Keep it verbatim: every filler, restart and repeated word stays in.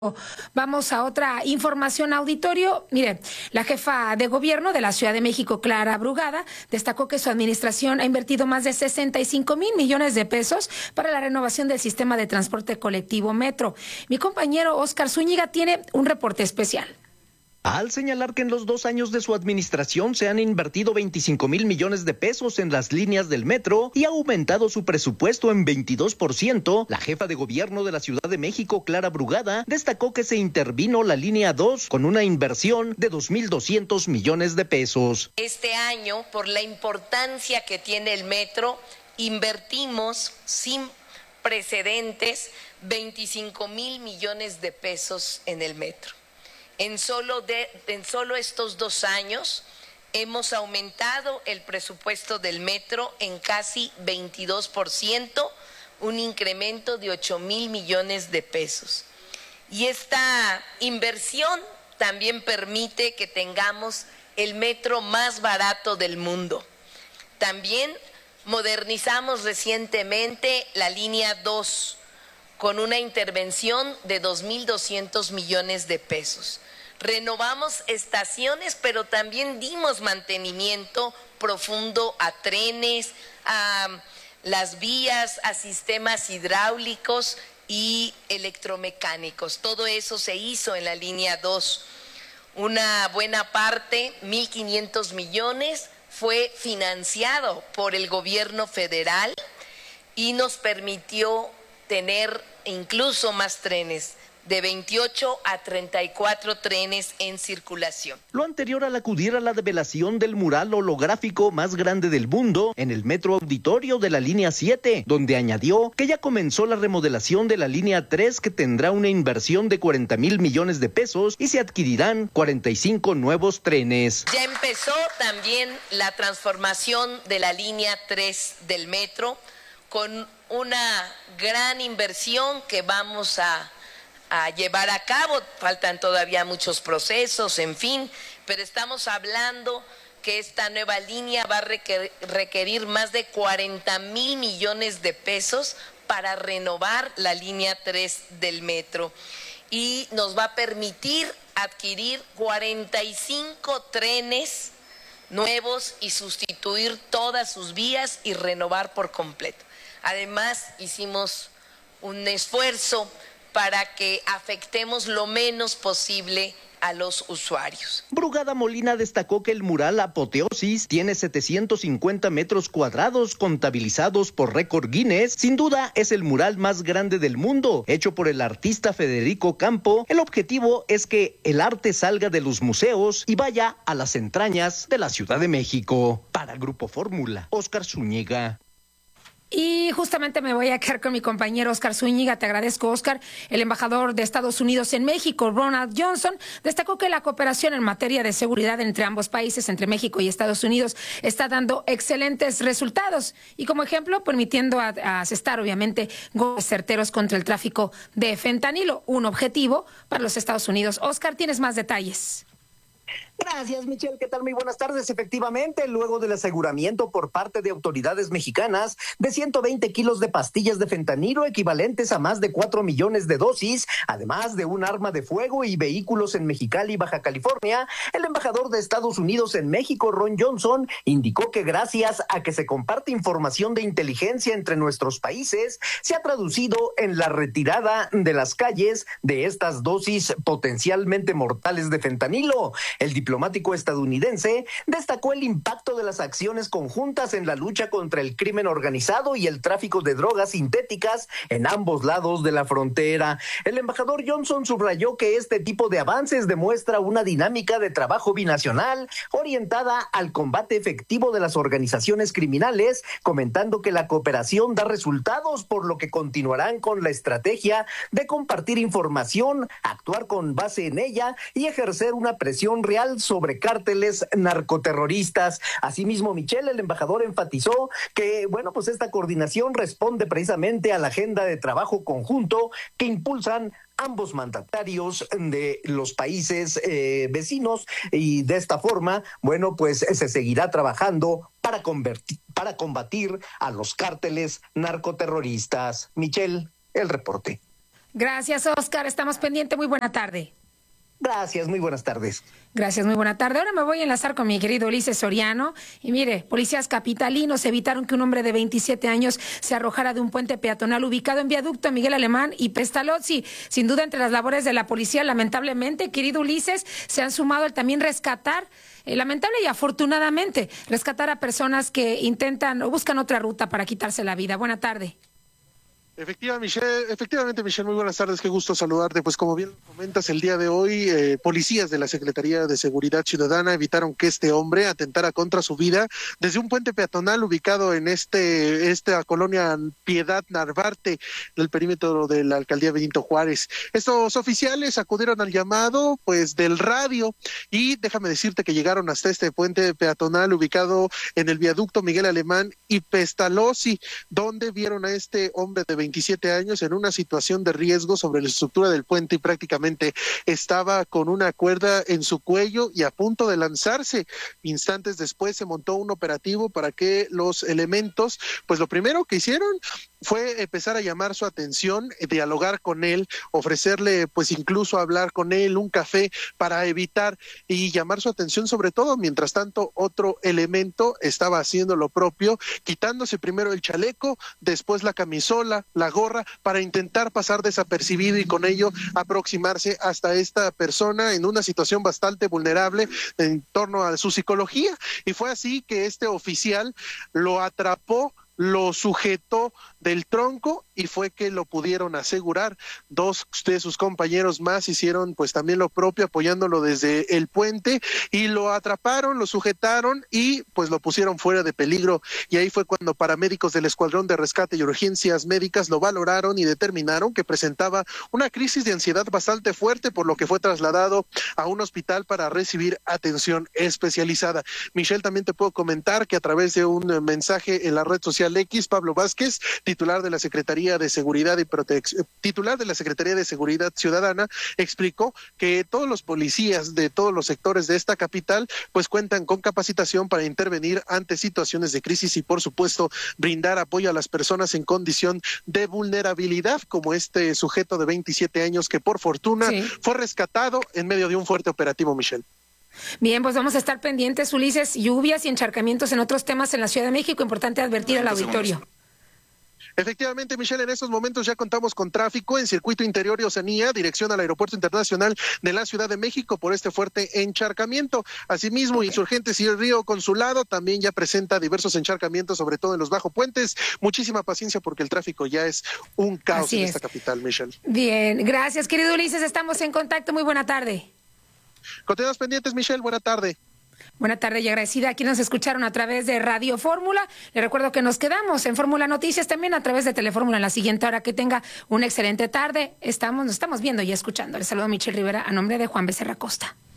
Vamos a otra información, auditorio. Mire, la jefa de gobierno de la Ciudad de México, Clara Brugada, destacó que su administración ha invertido más de sesenta y cinco mil millones de pesos para la renovación del sistema de transporte colectivo Metro. Mi compañero Óscar Zúñiga tiene un reporte especial. Al señalar que en los dos años de su administración se han invertido veinticinco mil millones de pesos en las líneas del metro y ha aumentado su presupuesto en veintidós por ciento, la jefa de gobierno de la Ciudad de México, Clara Brugada, destacó que se intervino la línea dos con una inversión de dos mil doscientos millones de pesos. Este año, por la importancia que tiene el metro, invertimos sin precedentes veinticinco mil millones de pesos en el metro. En solo, de, en solo estos dos años hemos aumentado el presupuesto del metro en casi veintidós por ciento, un incremento de ocho mil millones de pesos. Y esta inversión también permite que tengamos el metro más barato del mundo. También modernizamos recientemente la línea dos con una intervención de dos mil doscientos millones de pesos. Renovamos estaciones, pero también dimos mantenimiento profundo a trenes, a las vías, a sistemas hidráulicos y electromecánicos. Todo eso se hizo en la línea dos. Una buena parte, mil quinientos millones, fue financiado por el gobierno federal y nos permitió tener incluso más trenes, de veintiocho a treinta y cuatro trenes en circulación. Lo anterior al acudir a la develación del mural holográfico más grande del mundo en el Metro Auditorio de la línea siete, donde añadió que ya comenzó la remodelación de la línea tres, que tendrá una inversión de cuarenta mil millones de pesos y se adquirirán cuarenta y cinco nuevos trenes. Ya empezó también la transformación de la línea tres del metro con una gran inversión que vamos a a llevar a cabo. Faltan todavía muchos procesos, en fin, pero estamos hablando que esta nueva línea va a requerir, requerir más de cuarenta mil millones de pesos para renovar la línea tres del metro y nos va a permitir adquirir cuarenta y cinco trenes nuevos y sustituir todas sus vías y renovar por completo. Además, hicimos un esfuerzo para que afectemos lo menos posible a los usuarios. Brugada Molina destacó que el mural Apoteosis tiene setecientos cincuenta metros cuadrados contabilizados por récord Guinness. Sin duda es el mural más grande del mundo, hecho por el artista Federico Campo. El objetivo es que el arte salga de los museos y vaya a las entrañas de la Ciudad de México. Para Grupo Fórmula, Óscar Zúñiga. Y justamente me voy a quedar con mi compañero Óscar Zúñiga. Te agradezco, Óscar. El embajador de Estados Unidos en México, Ronald Johnson, destacó que la cooperación en materia de seguridad entre ambos países, entre México y Estados Unidos, está dando excelentes resultados y, como ejemplo, permitiendo a, a asestar, obviamente, golpes certeros contra el tráfico de fentanilo, un objetivo para los Estados Unidos. Óscar, tienes más detalles. Gracias, Michelle. ¿Qué tal? Muy buenas tardes. Efectivamente, luego del aseguramiento por parte de autoridades mexicanas de ciento veinte kilos de pastillas de fentanilo equivalentes a más de cuatro millones de dosis, además de un arma de fuego y vehículos en Mexicali, Baja California, el embajador de Estados Unidos en México, Ron Johnson, indicó que gracias a que se comparte información de inteligencia entre nuestros países, se ha traducido en la retirada de las calles de estas dosis potencialmente mortales de fentanilo. El diplomático estadounidense destacó el impacto de las acciones conjuntas en la lucha contra el crimen organizado y el tráfico de drogas sintéticas en ambos lados de la frontera. El embajador Johnson subrayó que este tipo de avances demuestra una dinámica de trabajo binacional orientada al combate efectivo de las organizaciones criminales, comentando que la cooperación da resultados, por lo que continuarán con la estrategia de compartir información, actuar con base en ella y ejercer una presión real sobre cárteles narcoterroristas. Asimismo, Michelle, el embajador, enfatizó que, bueno, pues esta coordinación responde precisamente a la agenda de trabajo conjunto que impulsan ambos mandatarios de los países eh, vecinos, y de esta forma, bueno, pues se seguirá trabajando para, convertir, para combatir a los cárteles narcoterroristas. Michelle, el reporte. Gracias, Oscar. Estamos pendientes. Muy buena tarde. Gracias, muy buenas tardes. Gracias, muy buena tarde. Ahora me voy a enlazar con mi querido Ulises Soriano. Y mire, policías capitalinos evitaron que un hombre de veintisiete años se arrojara de un puente peatonal ubicado en Viaducto Miguel Alemán y Pestalozzi. Sin duda, entre las labores de la policía, lamentablemente, querido Ulises, se han sumado al también rescatar, eh, lamentable y afortunadamente, rescatar a personas que intentan o buscan otra ruta para quitarse la vida. Buena tarde. Efectivamente, Michelle, efectivamente, Michelle, muy buenas tardes, qué gusto saludarte. Pues como bien comentas, el día de hoy, eh, policías de la Secretaría de Seguridad Ciudadana evitaron que este hombre atentara contra su vida desde un puente peatonal ubicado en este esta colonia Piedad Narvarte, del perímetro de la alcaldía Benito Juárez. Estos oficiales acudieron al llamado pues del radio y déjame decirte que llegaron hasta este puente peatonal ubicado en el viaducto Miguel Alemán y Pestalozzi, donde vieron a este hombre de veintisiete años en una situación de riesgo sobre la estructura del puente y prácticamente estaba con una cuerda en su cuello y a punto de lanzarse. Instantes después se montó un operativo para que los elementos, pues lo primero que hicieron fue empezar a llamar su atención, dialogar con él, ofrecerle pues incluso hablar con él, un café para evitar y llamar su atención, sobre todo. Mientras tanto, otro elemento estaba haciendo lo propio, quitándose primero el chaleco, después la camisola, la gorra, para intentar pasar desapercibido y con ello aproximarse hasta esta persona en una situación bastante vulnerable en torno a su psicología. Y fue así que este oficial lo atrapó, lo sujetó del tronco y fue que lo pudieron asegurar. Dos de sus compañeros más hicieron pues también lo propio, apoyándolo desde el puente, y lo atraparon, lo sujetaron y pues lo pusieron fuera de peligro. Y ahí fue cuando paramédicos del Escuadrón de Rescate y Urgencias Médicas lo valoraron y determinaron que presentaba una crisis de ansiedad bastante fuerte, por lo que fue trasladado a un hospital para recibir atención especializada. Michelle, también te puedo comentar que a través de un mensaje en la red social X, Pablo Vázquez, titular de la Secretaría de Seguridad y Protección, titular de la Secretaría de Seguridad Ciudadana, explicó que todos los policías de todos los sectores de esta capital pues cuentan con capacitación para intervenir ante situaciones de crisis y por supuesto brindar apoyo a las personas en condición de vulnerabilidad, como este sujeto de veintisiete años que por fortuna sí fue rescatado en medio de un fuerte operativo, Michelle. Bien, pues vamos a estar pendientes, Ulises. Lluvias y encharcamientos en otros temas en la Ciudad de México. Importante advertir al auditorio. Efectivamente, Michelle, en estos momentos ya contamos con tráfico en circuito interior y Oceanía, dirección al Aeropuerto Internacional de la Ciudad de México por este fuerte encharcamiento. Asimismo, okay, Insurgentes y el Río Consulado también ya presenta diversos encharcamientos, sobre todo en los bajo puentes. Muchísima paciencia porque el tráfico ya es un caos Así en es. esta capital, Michelle. Bien, gracias, querido Ulises. Estamos en contacto. Muy buena tarde. Continuamos pendientes, Michelle. Buena tarde. Buena tarde y agradecida a quienes nos escucharon a través de Radio Fórmula. Les recuerdo que nos quedamos en Fórmula Noticias también a través de Telefórmula en la siguiente hora. Que tenga una excelente tarde. Estamos, nos estamos viendo y escuchando. Les saludo a Michelle Rivera a nombre de Juan Becerra Costa.